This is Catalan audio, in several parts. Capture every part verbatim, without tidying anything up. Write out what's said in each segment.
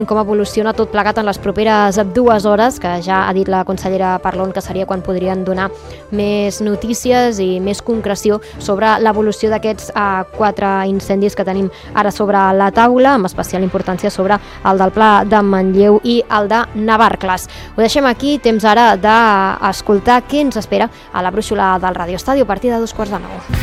Com evoluciona tot plegat en les properes dues hores, que ja ha dit la consellera Parlon que seria quan podrien donar més notícies i més concreció sobre l'evolució d'aquests eh, quatre incendis que tenim ara sobre la taula, amb especial importància sobre el del Pla de Manlleu i el de Navarcles. Ho deixem aquí, temps ara d'escoltar què ens espera a la brúixola del Radio Estadio a partir de dos quarts de nou.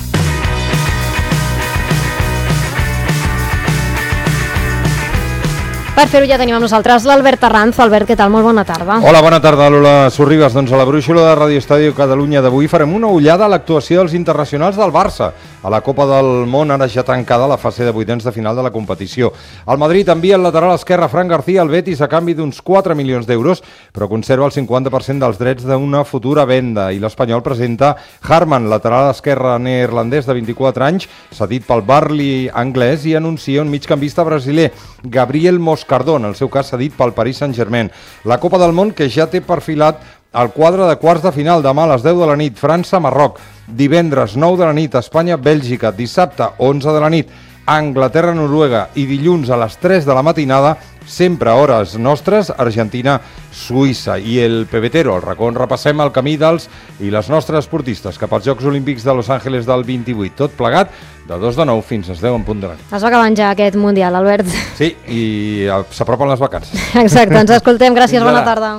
Per fer-ho ja tenim amb nosaltres l'Albert Arranz. Albert, què tal? Molt bona tarda. Hola, bona tarda, Lola Sorribas. Doncs a la brúixola de Radio Estadio Catalunya d'avui farem una ullada a l'actuació dels internacionals del Barça a la Copa del Món, ara ja tancada la fase de vuitens de final de la competició. El Madrid envia el lateral esquerre Fran García al Betis a canvi d'uns quatre milions d'euros, però conserva el cinquanta per cent dels drets d'una futura venda. I l'Espanyol presenta Harman, lateral esquerre neerlandès de vint-i-quatre anys, cedit pel Burnley anglès, i anuncia un migcampista brasiler, Gabriel Moscardó, en el seu cas cedit pel Paris Saint-Germain. La Copa del Món, que ja té perfilat el quadre de quarts de final, demà a les deu de la nit, França-Marroc, divendres nou de la nit, Espanya-Bèlgica, dissabte onze de la nit, Anglaterra-Noruega, i dilluns a les tres de la matinada, sempre a hores nostres, Argentina-Suïssa. I el pebetero, el racó, on repassem el camí dels i les nostres esportistes cap als Jocs Olímpics de Los Angeles del vint-i-vuit. Tot plegat de dos de nou fins a deu en punt de la nit. Es va acabant ja aquest Mundial, Albert. Sí, i s'apropen les vacances. Exacte, ens escoltem. Gràcies, bona tarda.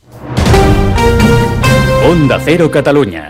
Onda Cero Catalunya.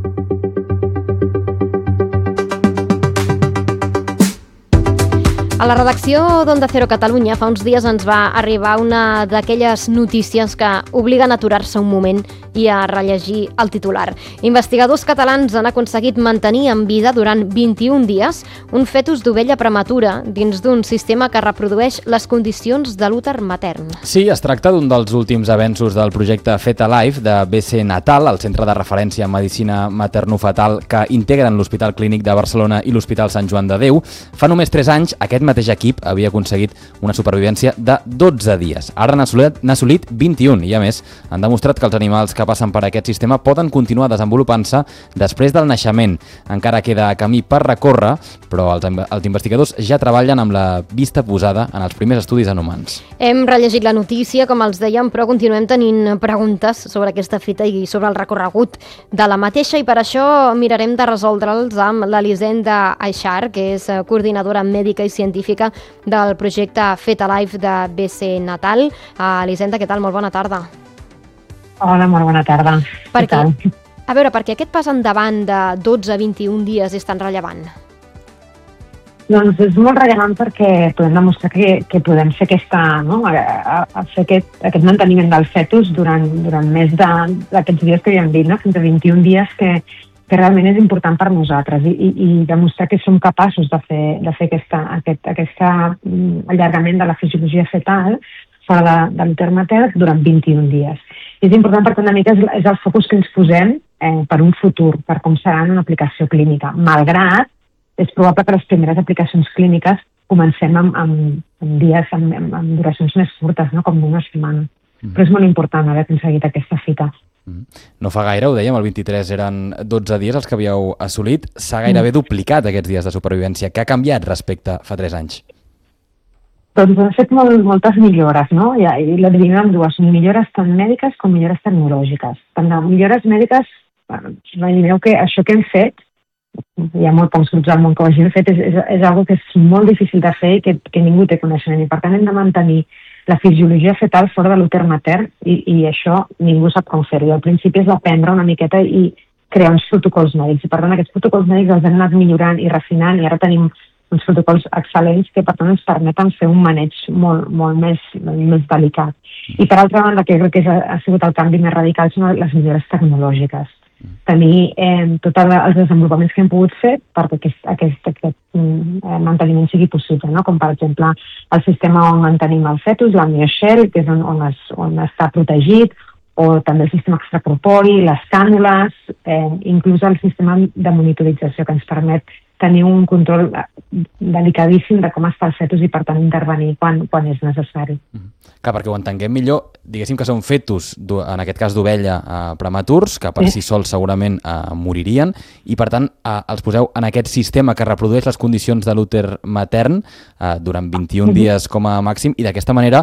A la redacció d'Onda Cero Catalunya fa uns dies ens va arribar una d'aquelles notícies que obliguen a aturar-se un moment i a rellegir el titular. Investigadors catalans han aconseguit mantenir en vida durant vint-i-un dies un fetus d'ovella prematura dins d'un sistema que reprodueix les condicions de l'úter matern. Sí, es tracta d'un dels últims avenços del projecte Fetalife de B C Natal, el centre de referència en medicina maternofetal que integren l'Hospital Clínic de Barcelona i l'Hospital Sant Joan de Déu. Fa només tres anys, aquest mateix equip havia aconseguit una supervivència de dotze dies. Ara n'ha assolit, n'ha assolit vint-i-un i, a més, han demostrat que els animals que passen per aquest sistema poden continuar desenvolupant-se després del naixement. Encara queda camí per recórrer, però els, els investigadors ja treballen amb la vista posada en els primers estudis en humans. Hem rellegit la notícia, com els dèiem, però continuem tenint preguntes sobre aquesta fita i sobre el recorregut de la mateixa, i per això mirarem de resoldre'ls amb l'Elisenda Aixar, que és coordinadora mèdica i científica del projecte Fetalife de B C Natal. Uh, Elisenda, què tal? Molt bona tarda. Hola, molt bona tarda. Per què? A veure, per què aquest pas endavant de dotze a vint-i-un dies és tan rellevant? Doncs és molt rellevant perquè podem demostrar que, que podem fer, aquesta, no? a, a fer aquest, aquest manteniment del fetus durant, durant més d'aquests dies que havíem dit, no? Fins a vint-i-un dies, que, que realment és important per nosaltres, i, i, i demostrar que som capaços de fer, de fer aquesta, aquest aquesta allargament de la fisiologia fetal fora de, de l'úter matern durant vint-i-un dies. I és important perquè una mica és, és el focus que ens posem eh, per un futur, per com serà una aplicació clínica, malgrat és probable que les primeres aplicacions clíniques comencem amb, amb, amb dies, amb, amb, amb duracions més curtes, no? Com d'una setmana. Mm. Però és molt important haver aconseguit aquesta fita. Mm. No fa gaire, ho dèiem, el vint-i-tres eren dotze dies els que havíeu assolit. S'ha gairebé mm. duplicat aquests dies de supervivència. Què ha canviat respecte a fa tres anys? Doncs hem fet molt, moltes millores, no? I, i la dividim en dues, millores tant mèdiques com millores tecnològiques. Tant de millores mèdiques, bueno, imagineu que això que hem fet, hi ha molt pocs grups al món que ho hagin fet, és, és, és una cosa que és molt difícil de fer i que, que ningú té coneixement, i per tant hem de mantenir la fisiologia fetal fora de l'úter matern, i, i això ningú sap com fer-ho. Al principi és d'aprendre una miqueta i crear uns protocols mèdics, i per tant aquests protocols mèdics els hem anat millorant i refinant, i ara tenim uns protocols excel·lents que per tant ens permeten fer un maneig molt, molt més, més delicat. I per altra banda, que crec que ha, ha sigut el canvi més radical, són les millores tecnològiques. Tenir eh, tots els desenvolupaments que hem pogut fer perquè aquest, aquest, aquest eh, manteniment sigui possible, no? Com per exemple el sistema on mantenim el fetus, l'amnioshell, que és on, on, es, on està protegit, o també el sistema extracorpori, les cànules, eh, inclús el sistema de monitorització que ens permet tenir un control delicadíssim de com està el fetus i, per tant, intervenir quan, quan és necessari. Mm. Clar, perquè ho entenguem millor, diguéssim que són fetus, en aquest cas d'ovella, eh, prematurs, que per sí. si sols segurament eh, moririen, i per tant eh, els poseu en aquest sistema que reprodueix les condicions de l'úter matern eh, durant vint-i-un mm-hmm. dies com a màxim, i d'aquesta manera